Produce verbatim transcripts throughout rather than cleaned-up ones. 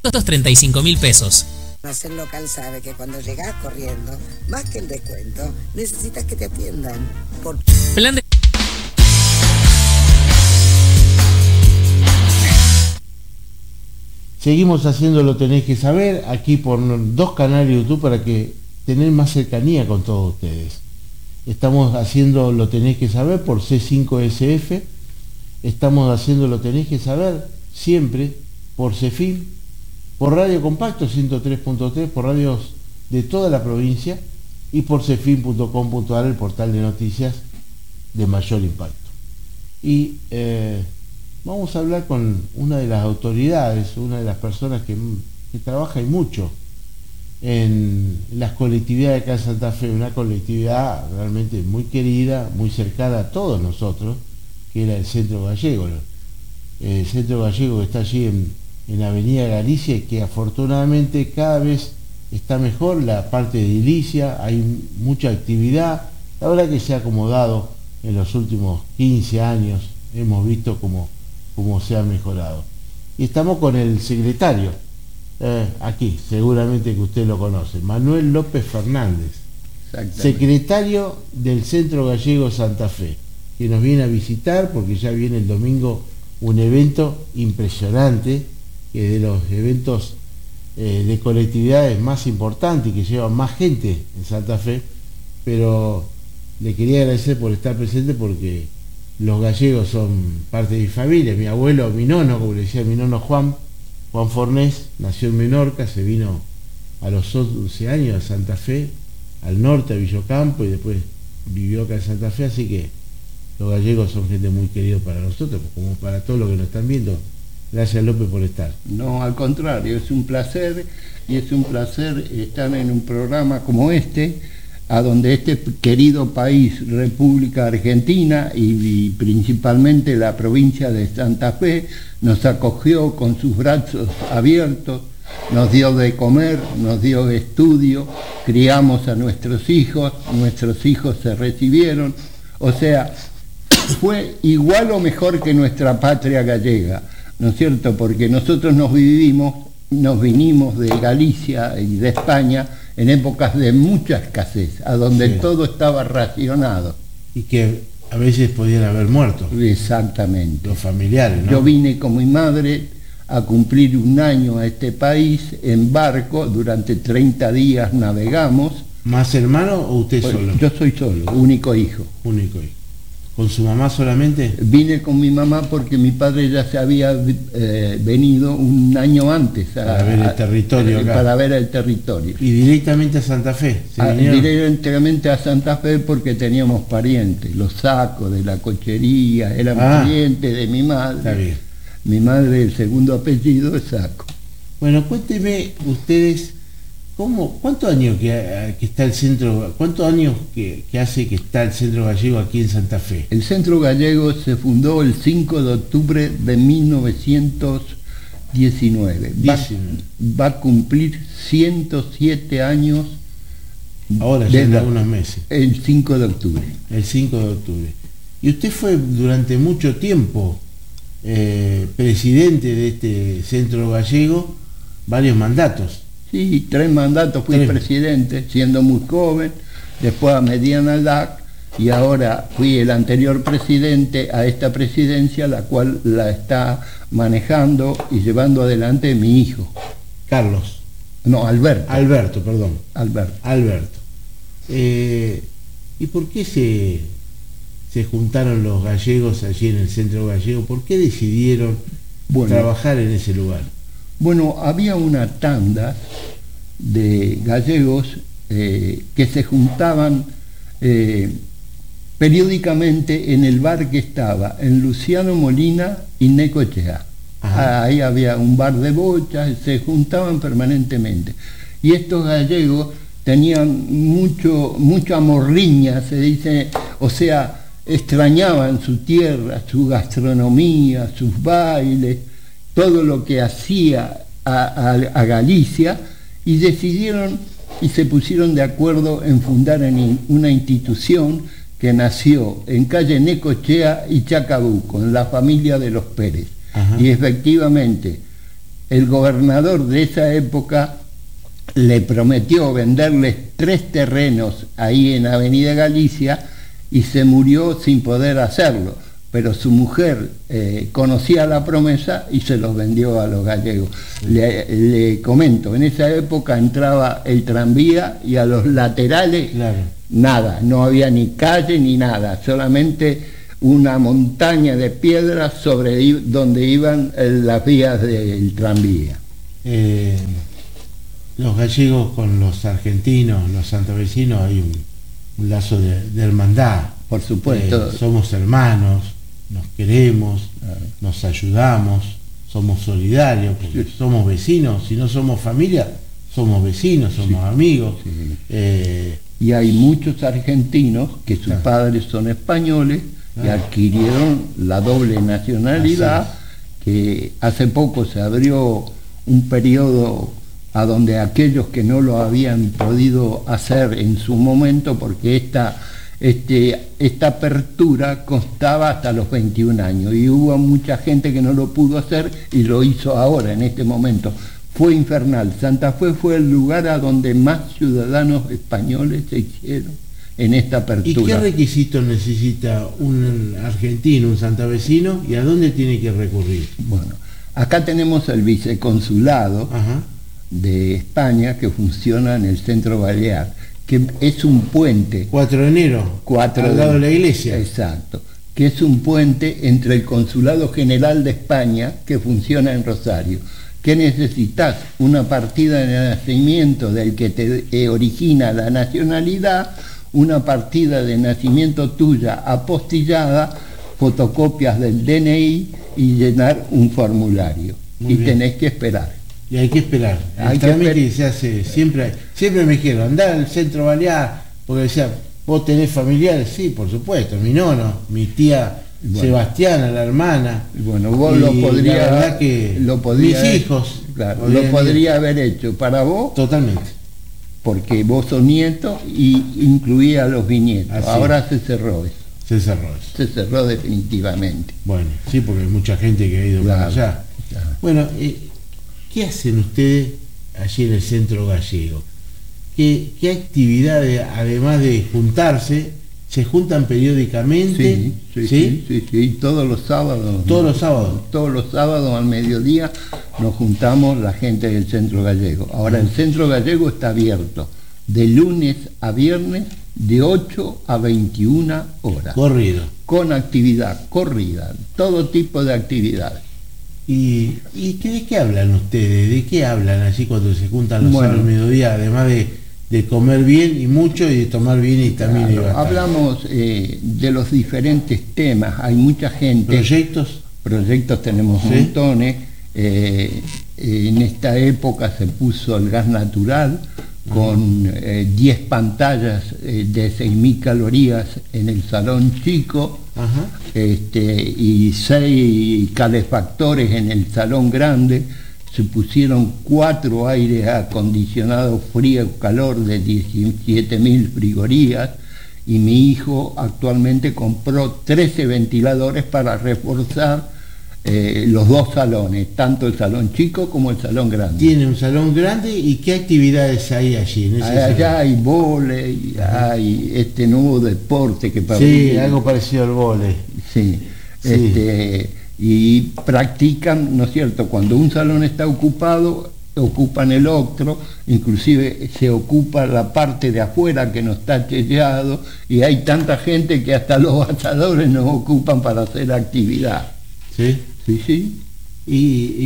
treinta y cinco mil pesos. El local sabe que cuando llegás corriendo, más que el descuento, necesitas que te atiendan. Por... Plan de... Seguimos haciendo Lo Tenés que Saber, aquí por dos canales de YouTube para que tener más cercanía con todos ustedes. Estamos haciendo Lo Tenés que Saber por C cinco S F, estamos haciendo Lo Tenés que Saber siempre por CEFIM, por Radio Compacto ciento tres punto tres, por radios de toda la provincia y por cefim punto com punto ar, el portal de noticias de mayor impacto. Y eh, vamos a hablar con una de las autoridades, una de las personas que, que trabaja y mucho en las colectividades acá en Santa Fe, una colectividad realmente muy querida, muy cercana a todos nosotros, que era el Centro Gallego. El Centro Gallego que está allí en en Avenida Galicia y que afortunadamente cada vez está mejor la parte de edilicia, hay mucha actividad, la verdad que se ha acomodado en los últimos quince años, hemos visto cómo, cómo se ha mejorado. Y estamos con el secretario, eh, aquí, seguramente que usted lo conoce, Manuel López Fernández, secretario del Centro Gallego Santa Fe, que nos viene a visitar porque ya viene el domingo un evento impresionante, que de los eventos eh, de colectividades más importantes, que llevan más gente en Santa Fe, pero le quería agradecer por estar presente porque los gallegos son parte de mi familia. Mi abuelo, mi nono, como le decía mi nono Juan, Juan Fornés, nació en Menorca, se vino a los once años a Santa Fe, al norte, a Villocampo, y después vivió acá en Santa Fe, así que los gallegos son gente muy querida para nosotros, como para todos los que nos están viendo. Gracias, López, por estar. No, al contrario, es un placer, y es un placer estar en un programa como este, a donde este querido país, República Argentina, y, y principalmente la provincia de Santa Fe, nos acogió con sus brazos abiertos, nos dio de comer, nos dio de estudio, criamos a nuestros hijos, nuestros hijos se recibieron, o sea, fue igual o mejor que nuestra patria gallega, ¿no es cierto? Porque nosotros nos vivimos, nos vinimos de Galicia y de España en épocas de mucha escasez, a donde sí, todo estaba racionado. Y que a veces podían haber muerto. Exactamente. Los familiares, ¿no? Yo vine con mi madre a cumplir un año a este país en barco, durante treinta días navegamos. ¿Más hermano o usted pues, solo? Yo soy solo, único hijo. Único hijo. ¿Con su mamá solamente? Vine con mi mamá porque mi padre ya se había eh, venido un año antes a, para ver el territorio a, acá. Para ver el territorio. ¿Y directamente a Santa Fe? A, directamente a Santa Fe porque teníamos parientes, los Sacos de la Cochería, eran ah, parientes de mi madre. Está bien. Mi madre, el segundo apellido es Saco. Bueno, cuénteme ustedes, ¿cómo, ¿cuántos años que, que está el centro, cuántos años que, que hace que está el Centro Gallego aquí en Santa Fe? El Centro Gallego se fundó el cinco de octubre de mil novecientos diecinueve. Va, va a cumplir ciento siete años. Ahora ya en algunos meses. El cinco de octubre. El cinco de octubre. Y usted fue durante mucho tiempo eh, presidente de este Centro Gallego, varios mandatos. Sí, tres mandatos fui tres. presidente, siendo muy joven, después a mediana edad, y ahora fui el anterior presidente a esta presidencia, la cual la está manejando y llevando adelante mi hijo. Carlos. No, Alberto. Alberto, perdón. Alberto. Alberto. Eh, ¿Y por qué se, se juntaron los gallegos allí en el Centro Gallego? ¿Por qué decidieron bueno, trabajar en ese lugar? Bueno, había una tanda de gallegos eh, que se juntaban eh, periódicamente en el bar que estaba en Luciano Molina y Necochea. Ajá. Ahí había un bar de bochas, se juntaban permanentemente. Y estos gallegos tenían mucho, mucha morriña, se dice, o sea, extrañaban su tierra, su gastronomía, sus bailes, todo lo que hacía a, a, a Galicia, y decidieron y se pusieron de acuerdo en fundar en una institución que nació en calle Necochea y Chacabuco, en la familia de los Pérez. Ajá. Y efectivamente el gobernador de esa época le prometió venderles tres terrenos ahí en Avenida Galicia y se murió sin poder hacerlo, pero su mujer eh, conocía la promesa y se los vendió a los gallegos. Sí. Le, le comento, en esa época entraba el tranvía y a los laterales claro. nada, no había ni calle ni nada, solamente una montaña de piedras sobre donde iban las vías del tranvía. Eh, los gallegos con los argentinos, los santavecinos, hay un, un lazo de, de hermandad. Por supuesto. Eh, somos hermanos, nos queremos, claro. nos ayudamos, somos solidarios, porque sí. somos vecinos, si no somos familia, somos vecinos, somos sí. amigos. Sí. Eh, y hay muchos argentinos que sus claro. padres son españoles, que adquirieron la doble nacionalidad, que hace poco se abrió un periodo a donde aquellos que no lo habían podido hacer en su momento, porque esta, este, esta apertura costaba hasta los veintiún años, y hubo mucha gente que no lo pudo hacer y lo hizo ahora, en este momento. Fue infernal. Santa Fe fue el lugar a donde más ciudadanos españoles se hicieron en esta apertura. ¿Y qué requisitos necesita un argentino, un santavecino, y a dónde tiene que recurrir? Bueno, acá tenemos el viceconsulado Ajá. de España que funciona en el Centro Balear, que es un puente. cuatro de enero, cuatro al lado de la iglesia. Exacto, que es un puente entre el Consulado General de España, que funciona en Rosario. ¿Qué necesitas? Una partida de nacimiento del que te origina la nacionalidad, una partida de nacimiento tuya apostillada, fotocopias del D N I y llenar un formulario. Muy y bien. Tenés que esperar. Y hay que esperar. El hay trámite que se hace siempre. Siempre me dijeron, andá al Centro Balear, porque decía, vos tenés familiares, sí, por supuesto, mi nono, mi tía bueno. Sebastiana, la hermana. Bueno, vos lo podrías, que lo podría, mis hijos. Claro, lo podría haber hecho para vos. Totalmente. Porque vos sos nieto y incluía a los bisnietos. Así Ahora es. se cerró eso. Se cerró eso. Se cerró definitivamente. Bueno, sí, porque hay mucha gente que ha ido claro, para allá. Claro. Bueno, eh, ¿qué hacen ustedes allí en el Centro Gallego? ¿Qué, qué actividades, además de juntarse, se juntan periódicamente? Sí, sí, sí, sí, sí, sí. Todos los sábados. Todos los sábados. Todos los sábados al mediodía nos juntamos la gente del Centro Gallego. Ahora el Centro Gallego está abierto de lunes a viernes de ocho a veintiuna horas. Corrido. Con actividad, corrida, todo tipo de actividades. ¿Y, y qué, de qué hablan ustedes? ¿De qué hablan allí cuando se juntan los bueno, sábados al mediodía? Además de, de comer bien y mucho y de tomar bien y también... Claro, hablamos eh, de los diferentes temas. Hay mucha gente... ¿Proyectos? Proyectos tenemos ¿Sí? montones. Eh, en esta época se puso el gas natural con diez eh, pantallas eh, de seis mil calorías en el salón chico. Ajá. Este, y seis calefactores en el salón grande. Se pusieron cuatro aires acondicionados frío-calor de diecisiete mil frigorías, y mi hijo actualmente compró trece ventiladores para reforzar Eh, los dos salones, tanto el salón chico como el salón grande. Tiene un salón grande, ¿y qué actividades hay allí? En ese Allá salón? hay vóley, hay este nuevo deporte que para Sí, mí, algo parecido al vóley. Sí, sí. Este, y practican, ¿no es cierto? Cuando un salón está ocupado, ocupan el otro, inclusive se ocupa la parte de afuera que no está techado, y hay tanta gente que hasta los asadores nos ocupan para hacer actividad. ¿Sí? Sí, sí. ¿Y,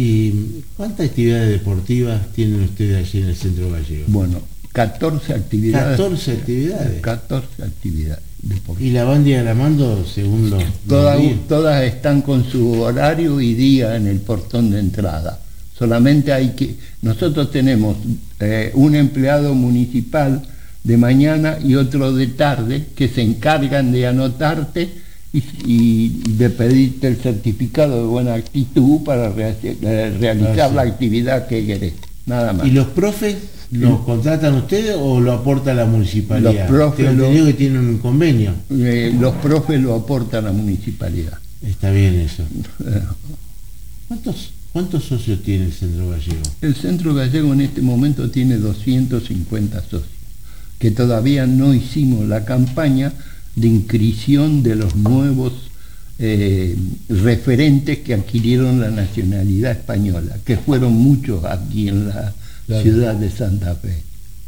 y cuántas actividades deportivas tienen ustedes allí en el Centro Gallego? Bueno, catorce actividades. catorce actividades. catorce actividades deportivas. ¿Y la banda de Alamando, según los, todas, los todas están con su horario y día en el portón de entrada. Solamente hay que... Nosotros tenemos eh, un empleado municipal de mañana y otro de tarde que se encargan de anotarte y, y de pedirte el certificado de buena actitud para re, eh, realizar ah, sí. la actividad que querés, nada más. ¿Y los profes los contratan ustedes o lo aporta la municipalidad? Los profes Tengo entendido que tienen un convenio. Eh, los profes lo aportan la municipalidad. Está bien eso. ¿Cuántos, ¿Cuántos socios tiene el Centro Gallego? El Centro Gallego en este momento tiene doscientos cincuenta socios, que todavía no hicimos la campaña de inscripción de los nuevos eh, referentes que adquirieron la nacionalidad española, que fueron muchos aquí en la claro. ciudad de Santa Fe.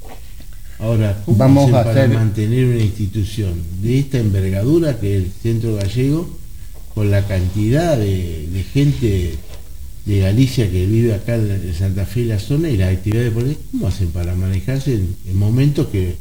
Ahora, ¿cómo Vamos hacen a para hacer... mantener una institución de esta envergadura que es el Centro Gallego, con la cantidad de, de gente de Galicia que vive acá en Santa Fe y la zona y las actividades por ahí? ¿Cómo hacen para manejarse en, en momentos que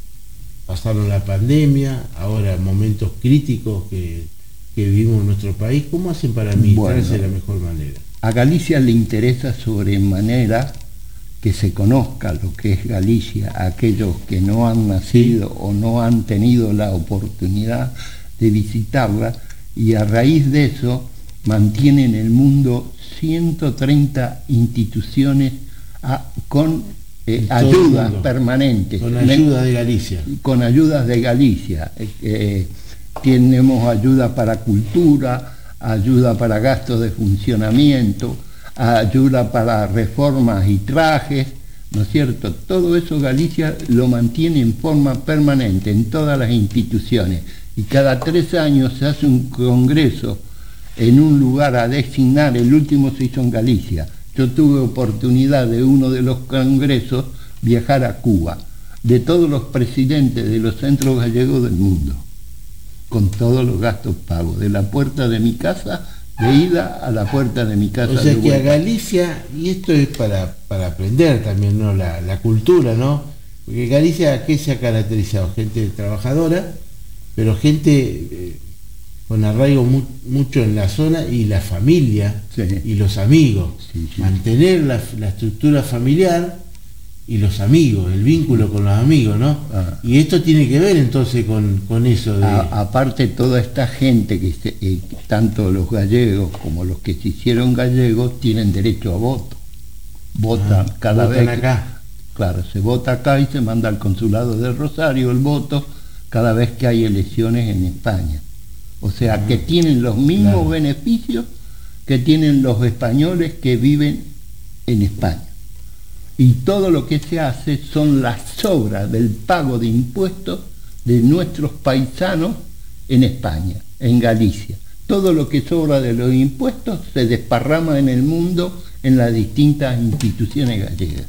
pasaron la pandemia, ahora momentos críticos que, que vivimos en nuestro país? ¿Cómo hacen para administrarse bueno, de la mejor manera? A Galicia le interesa sobremanera que se conozca lo que es Galicia a aquellos que no han nacido o no han tenido la oportunidad de visitarla, y a raíz de eso mantiene en el mundo ciento treinta instituciones a, con eh, ayudas permanentes. Con ayuda de Galicia. Con ayudas de Galicia. Eh, tenemos ayuda para cultura, ayuda para gastos de funcionamiento, ayuda para reformas y trajes, ¿no es cierto? Todo eso Galicia lo mantiene en forma permanente en todas las instituciones, y cada tres años se hace un congreso en un lugar a designar. El último se hizo en Galicia. Yo tuve oportunidad de uno de los congresos viajar a Cuba, de todos los presidentes de los centros gallegos del mundo, con todos los gastos pagos, de la puerta de mi casa de ida a la puerta de mi casa. O sea de que a vuelta. Galicia, y esto es para, para aprender también, ¿no? La, la cultura, ¿no? Porque Galicia, ¿a qué se ha caracterizado? Gente trabajadora, pero gente eh, con arraigo mu mucho en la zona, y la familia, sí. y los amigos. Sí, sí. Mantener la, la estructura familiar y los amigos, el vínculo con los amigos, ¿no? Ah. Y esto tiene que ver entonces con, con eso de... A, aparte, toda esta gente, que se, eh, tanto los gallegos como los que se hicieron gallegos, tienen derecho a voto. Votan ah, cada votan vez... acá. Claro, se vota acá y se manda al consulado de Rosario el voto cada vez que hay elecciones en España. O sea, ah, que tienen los mismos claro. beneficios que tienen los españoles que viven en España. Y todo lo que se hace son las sobras del pago de impuestos de nuestros paisanos en España, en Galicia. Todo lo que sobra de los impuestos se desparrama en el mundo en las distintas instituciones gallegas.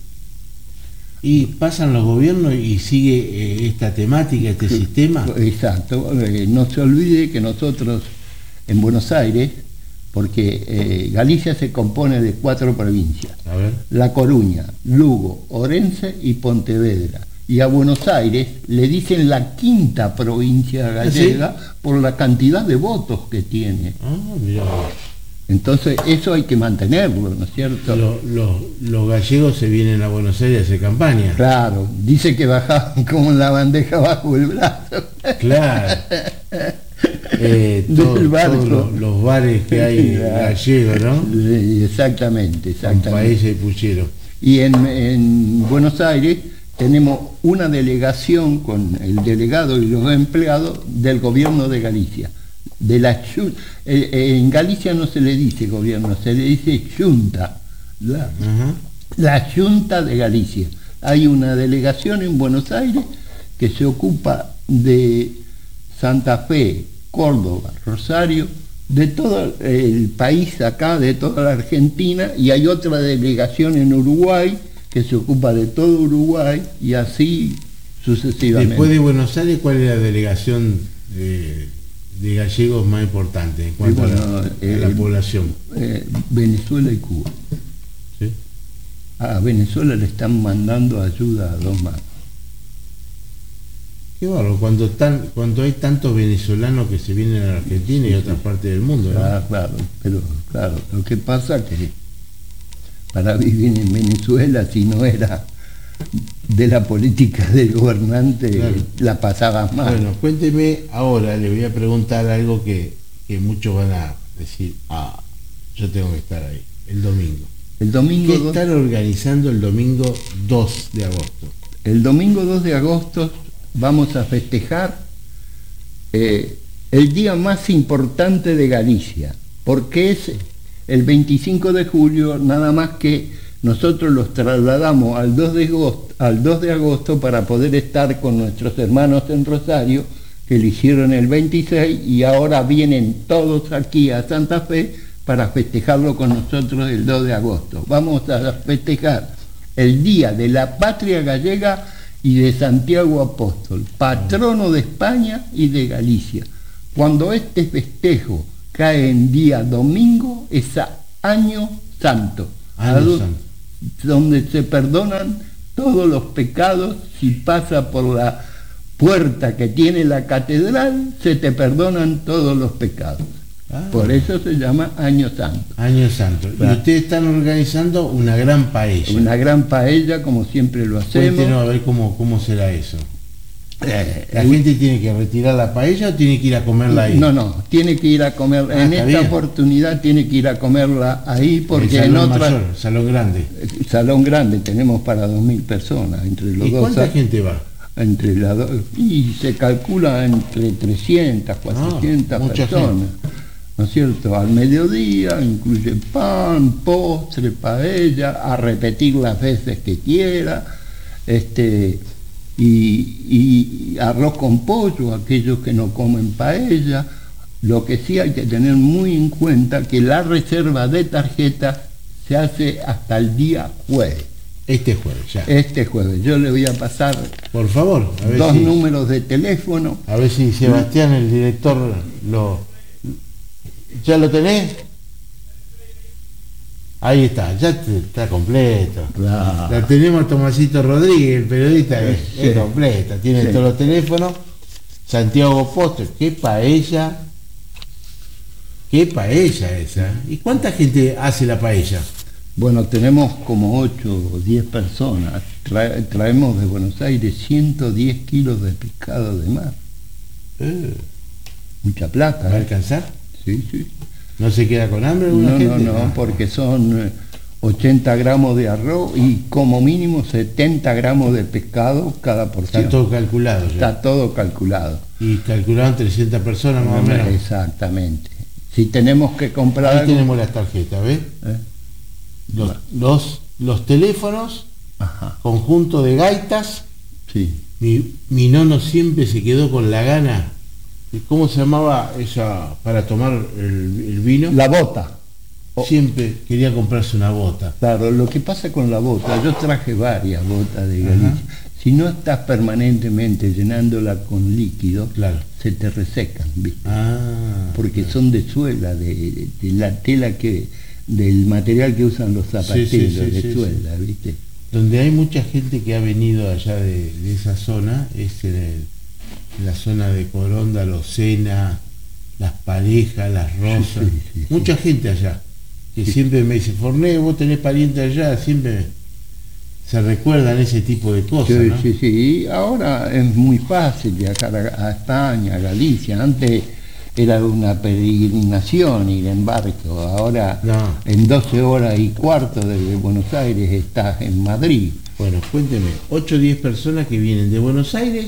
Y pasan los gobiernos y sigue eh, esta temática, este sí, sistema. Exacto. Eh, no se olvide que nosotros en Buenos Aires, porque eh, Galicia se compone de cuatro provincias: a ver. La Coruña, Lugo, Orense y Pontevedra. Y a Buenos Aires le dicen la quinta provincia gallega, ¿sí?, por la cantidad de votos que tiene. Ah, mirá. Entonces eso hay que mantenerlo, ¿no es cierto? Lo, lo, los gallegos se vienen a Buenos Aires a hacer campaña. Claro, dice que bajaban como la bandeja bajo el brazo. Claro. Eh, todo, todos los, los bares que hay gallegos, ¿no? Sí, exactamente, exactamente. Con paella y puchero. Y en, en Buenos Aires tenemos una delegación con el delegado y los empleados del gobierno de Galicia. De la, en Galicia no se le dice gobierno, se le dice Junta, la, uh-huh. la Junta de Galicia. Hay una delegación en Buenos Aires que se ocupa de Santa Fe, Córdoba, Rosario, de todo el país acá, de toda la Argentina, y hay otra delegación en Uruguay que se ocupa de todo Uruguay, y así sucesivamente. Después de Buenos Aires, ¿cuál es la delegación de, de gallegos más importante en cuanto bueno, a, la, eh, a la población? Eh, Venezuela y Cuba. ¿Sí? A Venezuela le están mandando ayuda a dos manos. Qué barro, cuando, tan, cuando hay tantos venezolanos que se vienen a la Argentina sí, y a otras sí. partes del mundo, ¿no? Claro, claro, pero claro, lo que pasa es que para vivir en Venezuela, si no era de la política del gobernante, claro. la pasabas mal. Bueno, cuénteme ahora, le voy a preguntar algo que, que muchos van a decir, ah, yo tengo que estar ahí, el domingo. El domingo ¿Qué están organizando el domingo dos de agosto? El domingo dos de agosto vamos a festejar eh, el día más importante de Galicia, porque es el veinticinco de julio, nada más que nosotros los trasladamos al dos de agosto, al dos de agosto para poder estar con nuestros hermanos en Rosario, que lo hicieron el veintiséis, y ahora vienen todos aquí a Santa Fe para festejarlo con nosotros el dos de agosto. Vamos a festejar el Día de la Patria Gallega y de Santiago Apóstol, patrono de España y de Galicia. Cuando este festejo cae en día domingo, es a Año Santo, Año Santo, donde se perdonan todos los pecados. Si pasa por la puerta que tiene la catedral, se te perdonan todos los pecados. Ah. Por eso se llama Año Santo. Año Santo. Y ustedes están organizando una gran paella. Una gran paella, como siempre lo hacemos. Cuéntenos a ver cómo, cómo será eso. Eh, ¿La eh, gente tiene que retirar la paella o tiene que ir a comerla ahí? No, no, tiene que ir a comerla. Ah, en esta bien. oportunidad tiene que ir a comerla ahí, porque el salón en otra... mayor, salón grande. Salón grande, tenemos para dos mil personas. Entre los ¿Y dos, cuánta gente va? Entre las dos, y se calcula entre trescientas, cuatrocientas Ah, mucha personas. gente. ¿No es cierto? Al mediodía incluye pan, postre, paella, a repetir las veces que quiera, este, y, y arroz con pollo, aquellos que no comen paella. Lo que sí hay que tener muy en cuenta que la reserva de tarjetas se hace hasta el día jueves. Este jueves, ya. Este jueves. Yo le voy a pasar Por favor, a ver dos si, números de teléfono. a ver si Sebastián, el director, lo... ¿Ya lo tenés? Ahí está, ya te- está completo. Claro. La tenemos a Tomasito Rodríguez, el periodista, es, Sí. es completa, tiene Sí. todos los teléfonos. Santiago Postre, qué paella, qué paella esa. ¿Y cuánta gente hace la paella? Bueno, tenemos como ocho o diez personas. Trae- traemos de Buenos Aires ciento diez kilos de pescado de mar. Eh, Mucha plata. ¿Va a ¿eh? alcanzar? Sí, sí. ¿No se queda con hambre alguna No, no, gente? no, porque son eh, ochenta gramos de arroz y como mínimo setenta gramos de pescado cada porción. Está todo calculado ya. Está todo calculado. Y calcularon trescientas personas más o menos. Exactamente. Si tenemos que comprar Ahí algo, tenemos las tarjetas, ¿ves? ¿eh? Los, los, los teléfonos, Ajá, conjunto de gaitas. sí. Mi, mi nono siempre se quedó con la gana. ¿Y ¿Cómo se llamaba esa para tomar el, el vino? La bota. Oh. Siempre quería comprarse una bota. Claro, lo que pasa con la bota, yo traje varias botas de Ajá. Galicia. Si no estás permanentemente llenándola con líquido, Claro. se te resecan, ¿viste? Ah, Porque claro. son de suela, de, de la tela que, del material que usan los zapateros, Sí, sí, sí, de sí, suela, ¿viste? Donde hay mucha gente que ha venido allá de, de esa zona, es en, el- en la zona de Coronda, Los Sena, Las Parejas, Las Rosas. Sí, sí, sí, mucha gente allá, que Sí. siempre me dice, Forné, vos tenés parientes allá, siempre se recuerdan ese tipo de cosas, Sí, ¿no? sí, sí. Y ahora es muy fácil viajar a, a España, a Galicia. Antes era una peregrinación ir en barco. Ahora No. en doce horas y cuarto desde Buenos Aires estás en Madrid. Bueno, cuénteme, ocho o diez personas que vienen de Buenos Aires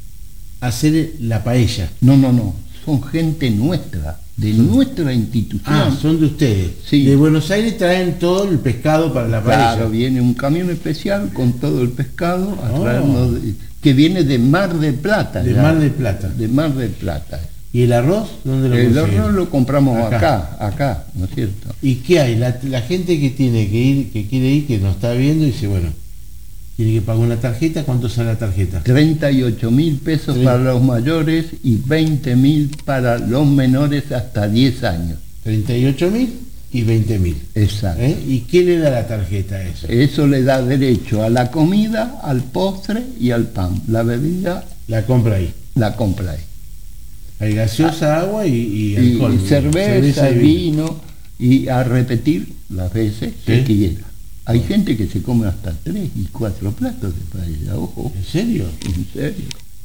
a hacer la paella. No, no, no. Son gente nuestra, de Son- nuestra institución. Ah, son de ustedes. Sí. De Buenos Aires traen todo el pescado para la paella. Claro, viene un camión especial con todo el pescado a Oh. traernos de- que viene de Mar del Plata. De ya. Mar del Plata. De Mar del Plata. ¿Y el arroz? ¿Dónde lo El consiguen? arroz lo compramos Acá. acá, acá, ¿no es cierto? ¿Y qué hay? La, la gente que tiene que ir, que quiere ir, que nos está viendo, dice, bueno, tiene que pagar una tarjeta, ¿cuánto sale la tarjeta? treinta y ocho mil pesos Sí. para los mayores y veinte mil para los menores hasta diez años. treinta y ocho mil y veinte mil. Exacto. ¿Eh? ¿Y qué le da la tarjeta a eso? Eso le da derecho a la comida, al postre y al pan. La bebida La compra ahí. la compra ahí. Hay gaseosa, agua y, y Y, alcohol. y cerveza, y vino. vino, y a repetir las veces que ¿Sí? quiera. Hay gente que se come hasta tres y cuatro platos de paella, ojo, ¿En serio? en serio.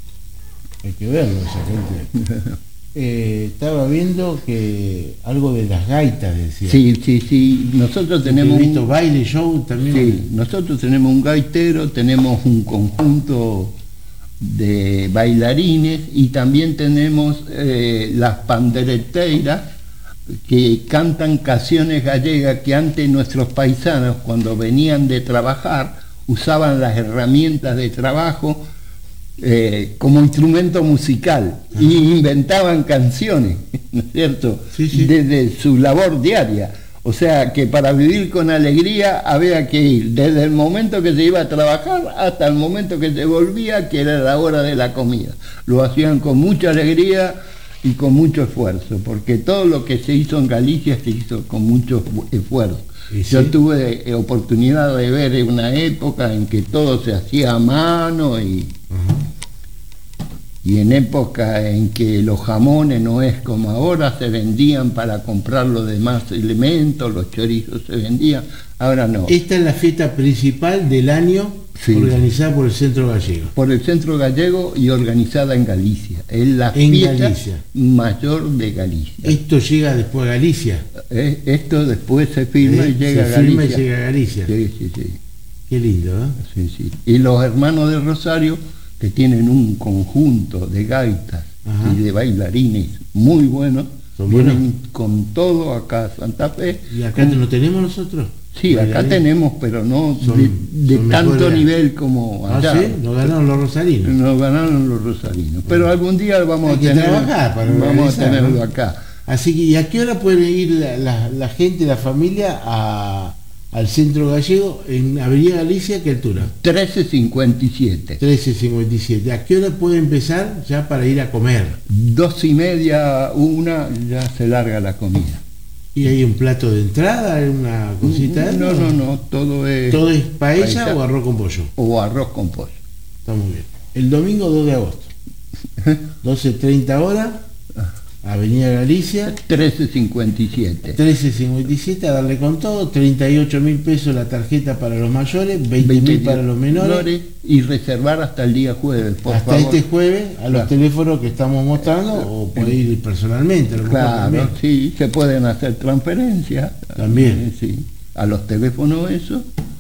Hay que verlo esa gente. Eh, estaba viendo que algo de las gaitas decía. Sí, sí, sí, nosotros tenemos He visto un, baile, show también. sí, nosotros tenemos un gaitero, tenemos un conjunto de bailarines y también tenemos eh, las pandereteiras que cantan canciones gallegas que antes nuestros paisanos, cuando venían de trabajar, usaban las herramientas de trabajo eh, como instrumento musical. Ajá. Y inventaban canciones, ¿no es cierto? Sí, sí. Desde su labor diaria. O sea que para vivir con alegría había que ir desde el momento que se iba a trabajar hasta el momento que se volvía, que era la hora de la comida. Lo hacían con mucha alegría y con mucho esfuerzo, porque todo lo que se hizo en Galicia se hizo con mucho esfuerzo. ¿Sí? Yo tuve oportunidad de ver una época en que todo se hacía a mano y, uh-huh. y en época en que los jamones no es como ahora, se vendían para comprar los demás elementos, los chorizos se vendían, ahora no. Esta es la fiesta principal del año, sí, organizada por el Centro Gallego. Por el Centro Gallego y organizada en Galicia. Es la en fiesta Galicia. mayor de Galicia. ¿Esto llega después a Galicia? Eh, esto después se firma ¿Eh? y llega se a Galicia. firma y llega a Galicia. Sí, sí, sí. Qué lindo, ¿eh? Sí, sí. Y los hermanos de Rosario, que tienen un conjunto de gaitas, ajá, y de bailarines muy buenos, vienen con todo acá a Santa Fe. ¿Y acá no tenemos nosotros? Sí, acá tenemos, pero no son, de, de tanto nivel como allá. ¿Ah, sí? Nos ganaron los rosarinos. Nos ganaron los rosarinos. Pero algún día vamos Hay a que tener, trabajar para vamos a tenerlo, ¿no?, acá. Así que, ¿y a qué hora puede ir la, la, la gente, la familia, a, al Centro Gallego en Avenida Galicia? ¿Qué altura? trece cincuenta y siete. trece cincuenta y siete. ¿A qué hora puede empezar ya para ir a comer? Dos y media, una, ya se larga la comida. ¿Y hay un plato de entrada, una cosita? No, no, no, todo es... ¿Todo es paella, paella o arroz con pollo? O arroz con pollo. Está muy bien. El domingo dos de agosto, doce treinta horas, Avenida Galicia. trece cincuenta y siete. trece cincuenta y siete, a darle con todo, treinta y ocho mil pesos la tarjeta para los mayores, veinte mil para los menores. Y reservar hasta el día jueves, por hasta favor. Este jueves, a los claro. teléfonos que estamos mostrando, o puede ir personalmente. Claro, sí, se pueden hacer transferencias. También. Sí, a los teléfonos eso.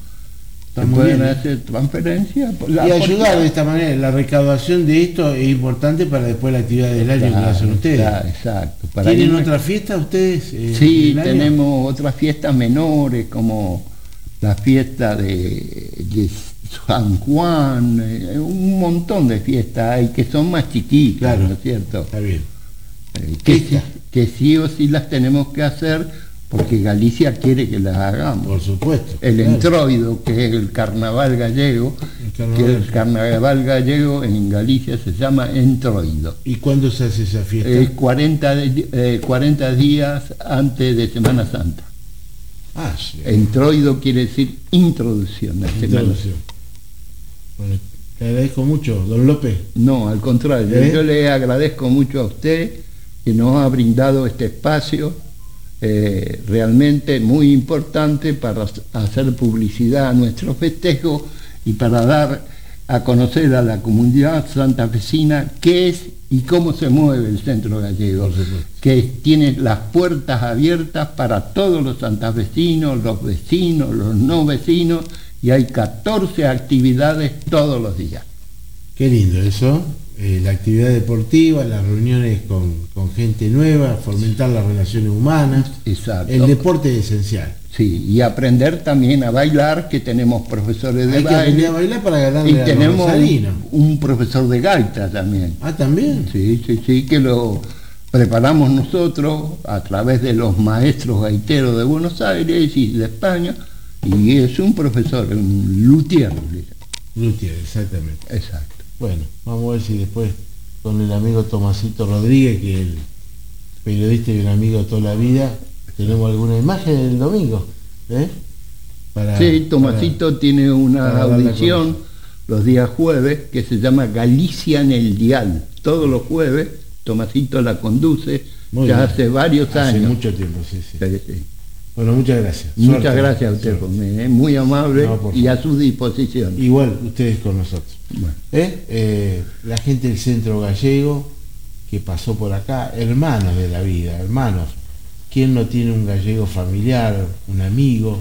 Se Está pueden bien, hacer transferencias. Y ayudar de esta manera, la recaudación de esto es importante para después la actividad del año, claro, que hacen ustedes. Claro, exacto. Para ¿Tienen irme... otra fiesta ustedes? Eh, sí, tenemos otras fiestas menores, como la fiesta de, de San Juan, eh, un montón de fiestas hay que son más chiquitas, claro, ¿no es cierto? Está bien. Eh, que, sí, que sí o sí las tenemos que hacer, porque Galicia quiere que las hagamos. Por supuesto. El claro. entroido, que es el carnaval gallego, el carnaval. que el carnaval gallego en Galicia se llama entroido. ¿Y cuándo se hace esa fiesta? Es cuarenta, eh, cuarenta días antes de Semana Santa. Ah, sí. Entroido quiere decir introducción. Introducción. Bueno, le agradezco mucho, don López. No, al contrario, ¿Eh? yo le agradezco mucho a usted que nos ha brindado este espacio. Eh, realmente muy importante para hacer publicidad a nuestro festejo y para dar a conocer a la comunidad santafesina qué es y cómo se mueve el Centro Gallego, que tiene las puertas abiertas para todos los santafesinos, los vecinos, los no vecinos, y hay catorce actividades todos los días. Qué lindo eso. Eh, la actividad deportiva, las reuniones con, con gente nueva, fomentar las relaciones humanas. Exacto. El deporte es esencial. Sí, y aprender también a bailar, que tenemos profesores de Hay baile. Que aprender a bailar para ganarle y a tenemos un, un profesor de gaita también. Ah, también. Sí, sí, sí, que lo preparamos nosotros a través de los maestros gaiteros de Buenos Aires y de España, y es un profesor, un luthier. Luthier, exactamente. Exacto. Bueno, vamos a ver si después con el amigo Tomasito Rodríguez, que es el periodista y un amigo toda la vida, tenemos alguna imagen del domingo. ¿eh? Para, sí, Tomasito para, tiene una audición los días jueves que se llama Galicia en el Dial. Todos los jueves Tomasito la conduce, Muy ya bien. hace varios hace años. Hace mucho tiempo, sí, sí. sí, sí. Bueno, muchas gracias. Muchas Suerte. gracias a usted, por mí, ¿eh? muy amable no, y a su disposición. Igual, ustedes con nosotros. Bueno. ¿Eh? Eh, la gente del Centro Gallego que pasó por acá, hermanos de la vida, hermanos. ¿Quién no tiene un gallego familiar, un amigo,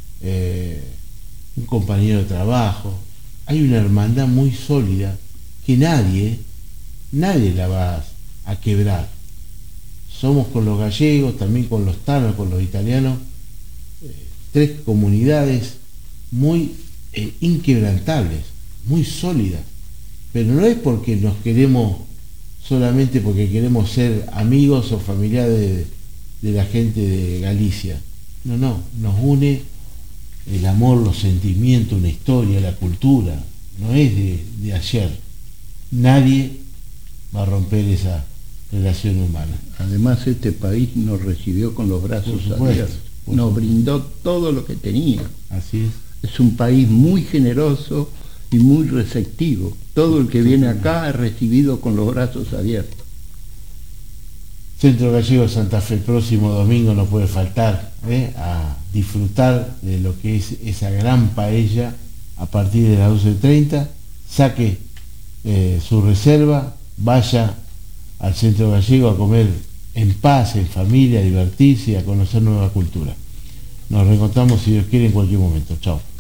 eh, un compañero de trabajo? Hay una hermandad muy sólida que nadie, nadie la va a quebrar. somos con los gallegos, también con los tanos, con los italianos, eh, tres comunidades muy eh, inquebrantables, muy sólidas, pero no es porque nos queremos, solamente porque queremos ser amigos o familiares de, de la gente de Galicia. No, no, nos une el amor, los sentimientos, una historia, la cultura, no es de, de ayer. Nadie va a romper esa relación humana. Además, este país nos recibió con los brazos abiertos, nos brindó todo lo que tenía. Así es. Es un país muy generoso y muy receptivo. Todo el que viene acá es recibido con los brazos abiertos. Centro Gallego de Santa Fe, el próximo domingo no puede faltar ¿eh? a disfrutar de lo que es esa gran paella a partir de las doce treinta. Saque eh, su reserva, vaya al Centro Gallego a comer en paz, en familia, a divertirse y a conocer nueva cultura. Nos reencontramos, si Dios quiere, en cualquier momento. Chao.